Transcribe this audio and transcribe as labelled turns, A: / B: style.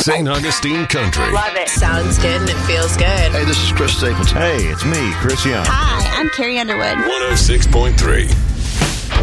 A: St. Augustine Country.
B: Love it. Sounds good and it feels good.
C: Hey, this is Chris Stapleton.
D: Hey, it's me, Chris Young.
E: Hi, I'm Carrie Underwood.
A: 106.3.